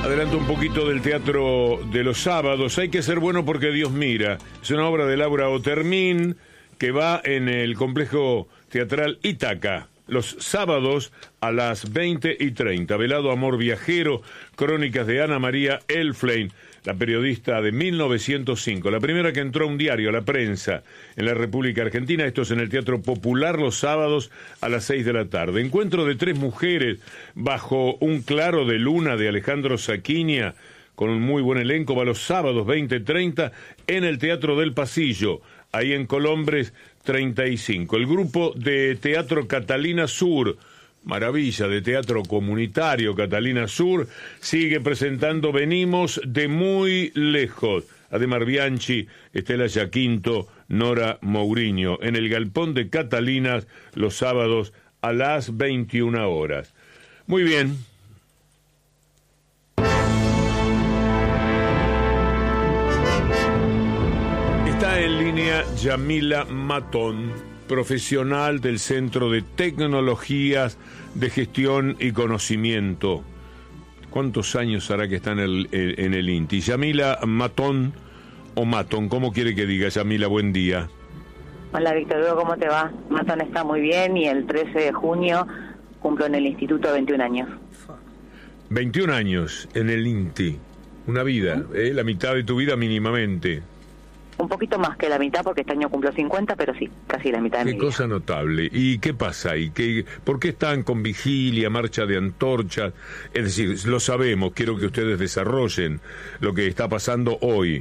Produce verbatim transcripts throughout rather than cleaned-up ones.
Adelanto un poquito del teatro de los sábados. Hay que ser bueno porque Dios mira. Es una obra de Laura Otermín que va en el complejo teatral Ítaca los sábados a las veinte y treinta. Velado Amor Viajero, crónicas de Ana María Elflein, la periodista de mil novecientos cinco, la primera que entró a un diario, a la prensa, en la República Argentina. Esto es en el Teatro Popular los sábados a las seis de la tarde. Encuentro de tres mujeres bajo un claro de luna de Alejandro Saquinia, con un muy buen elenco. Va los sábados veinte y treinta en el Teatro del Pasillo, ahí en Colombres treinta y cinco. El grupo de teatro Catalina Sur, maravilla de teatro comunitario Catalina Sur, sigue presentando Venimos de muy lejos. Ademar Bianchi, Estela Yaquinto, Nora Mourinho, en el Galpón de Catalinas los sábados a las veintiuna horas. Muy bien. Está en línea Yamila Matón, profesional del Centro de Tecnologías de Gestión y Conocimiento. ¿Cuántos años hará que está en el, en el INTI? Yamila Matón, o Matón, ¿cómo quiere que diga? Yamila, buen día. Hola, Víctor Hugo, ¿cómo te va? Matón está muy bien y el trece de junio cumplo en el instituto veintiún años. veintiún años en el INTI, una vida, ¿eh? La mitad de tu vida mínimamente. Un poquito más que la mitad porque este año cumplo cincuenta, pero sí, casi la mitad de mi vida. Qué cosa notable. ¿Y qué pasa ahí? ¿Qué, ¿Por qué están con vigilia, marcha de antorchas? Es decir, lo sabemos, quiero que ustedes desarrollen lo que está pasando hoy.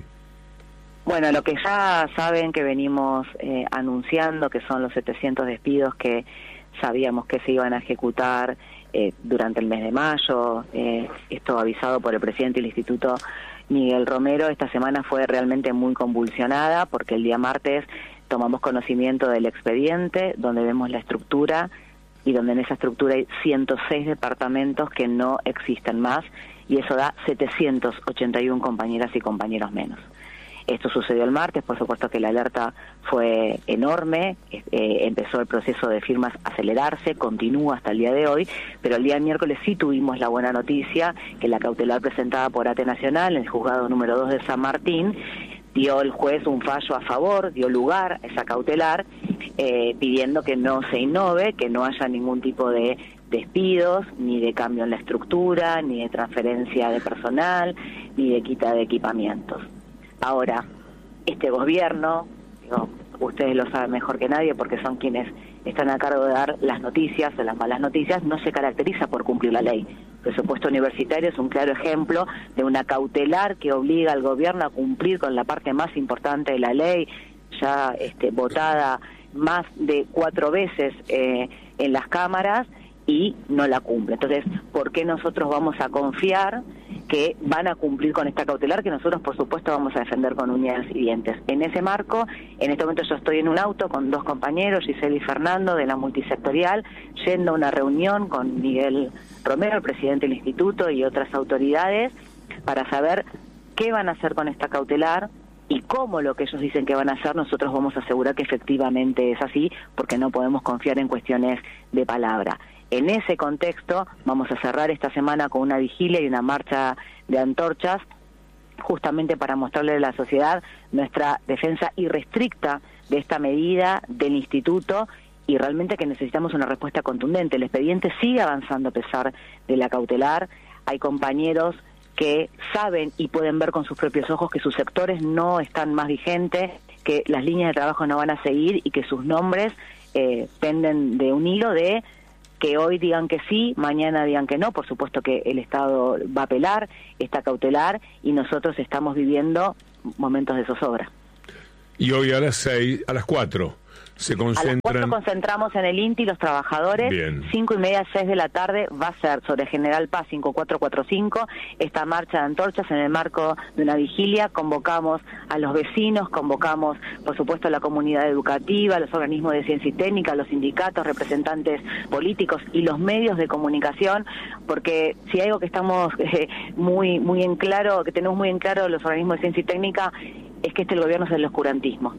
Bueno, lo que ya saben que venimos eh, anunciando, que son los setecientos despidos que sabíamos que se iban a ejecutar eh, durante el mes de mayo, eh, esto avisado por el presidente del Instituto Miguel Romero. Esta semana fue realmente muy convulsionada porque el día martes tomamos conocimiento del expediente, donde vemos la estructura y donde en esa estructura hay ciento seis departamentos que no existen más, y eso da setecientos ochenta y uno compañeras y compañeros menos. Esto sucedió el martes, por supuesto que la alerta fue enorme, eh, empezó el proceso de firmas a acelerarse, continúa hasta el día de hoy, pero el día miércoles sí tuvimos la buena noticia que la cautelar presentada por ATE Nacional en el juzgado número dos de San Martín, dio el juez un fallo a favor, dio lugar a esa cautelar, eh, pidiendo que no se innove, que no haya ningún tipo de despidos, ni de cambio en la estructura, ni de transferencia de personal, ni de quita de equipamientos. Ahora, este gobierno, digo, ustedes lo saben mejor que nadie porque son quienes están a cargo de dar las noticias o las malas noticias, no se caracteriza por cumplir la ley. El presupuesto universitario es un claro ejemplo de una cautelar que obliga al gobierno a cumplir con la parte más importante de la ley, ya este, votada más de cuatro veces eh, en las cámaras, y no la cumple. Entonces, ¿por qué nosotros vamos a confiar que van a cumplir con esta cautelar que nosotros, por supuesto, vamos a defender con uñas y dientes? En ese marco, en este momento yo estoy en un auto con dos compañeros, Giselle y Fernando, de la multisectorial, yendo a una reunión con Miguel Romero, el presidente del instituto, y otras autoridades, para saber qué van a hacer con esta cautelar y cómo lo que ellos dicen que van a hacer, nosotros vamos a asegurar que efectivamente es así, porque no podemos confiar en cuestiones de palabra. En ese contexto vamos a cerrar esta semana con una vigilia y una marcha de antorchas, justamente para mostrarle a la sociedad nuestra defensa irrestricta de esta medida del instituto, y realmente que necesitamos una respuesta contundente. El expediente sigue avanzando a pesar de la cautelar. Hay compañeros que saben y pueden ver con sus propios ojos que sus sectores no están más vigentes, que las líneas de trabajo no van a seguir y que sus nombres eh, penden de un hilo de que hoy digan que sí, mañana digan que no. Por supuesto que el Estado va a apelar, está cautelar, y nosotros estamos viviendo momentos de zozobra. Y hoy a las seis, a las cuatro, se concentran... A las cuatro concentramos en el INTI los trabajadores. Bien. Cinco y media, seis de la tarde va a ser sobre General Paz cinco cuatro cuatro cinco esta marcha de antorchas en el marco de una vigilia. Convocamos a los vecinos, convocamos por supuesto a la comunidad educativa, a los organismos de ciencia y técnica, a los sindicatos, representantes políticos y los medios de comunicación, porque si hay algo que estamos eh, muy muy en claro, que tenemos muy en claro los organismos de ciencia y técnica, es que este el gobierno es el oscurantismo.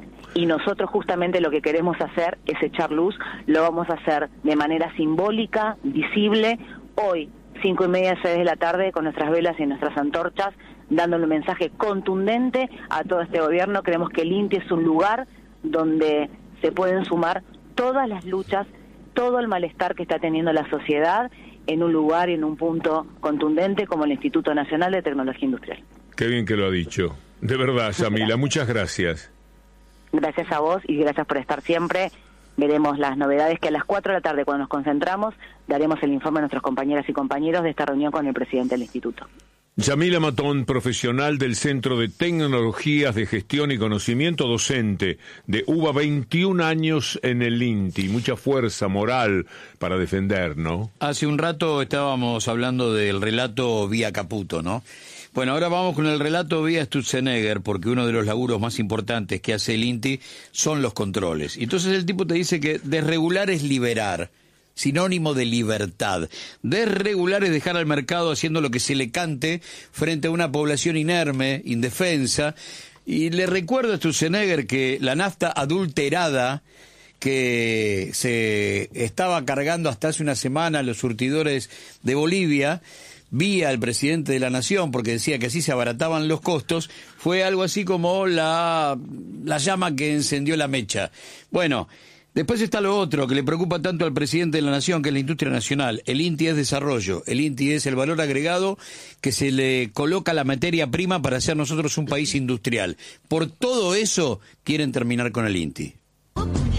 Y nosotros justamente lo que queremos hacer es echar luz, lo vamos a hacer de manera simbólica, visible. Hoy cinco y media, seis de la tarde, con nuestras velas y nuestras antorchas, dándole un mensaje contundente a todo este gobierno. Creemos que el INTI es un lugar donde se pueden sumar todas las luchas, todo el malestar que está teniendo la sociedad, en un lugar y en un punto contundente como el Instituto Nacional de Tecnología Industrial. Qué bien que lo ha dicho. De verdad, Yamila, muchas gracias. Gracias a vos y gracias por estar siempre. Veremos las novedades que a las cuatro de la tarde, cuando nos concentramos, daremos el informe a nuestros compañeras y compañeros de esta reunión con el presidente del instituto. Yamila Matón, profesional del Centro de Tecnologías de Gestión y Conocimiento, docente de U B A, veintiún años en el INTI. Mucha fuerza moral para defender, ¿no? Hace un rato estábamos hablando del relato vía Caputo, ¿no? Bueno, ahora vamos con el relato vía Sturzenegger, porque uno de los laburos más importantes que hace el INTI son los controles. Entonces el tipo te dice que desregular es liberar, sinónimo de libertad. Desregular es dejar al mercado haciendo lo que se le cante frente a una población inerme, indefensa. Y le recuerdo a Sturzenegger que la nafta adulterada que se estaba cargando hasta hace una semana los surtidores de Bolivia, vía el presidente de la Nación, porque decía que así se abarataban los costos, fue algo así como la, la llama que encendió la mecha. Bueno, después está lo otro que le preocupa tanto al presidente de la Nación, que es la industria nacional. El INTI es desarrollo, el INTI es el valor agregado que se le coloca a la materia prima para hacer nosotros un país industrial. Por todo eso quieren terminar con el INTI.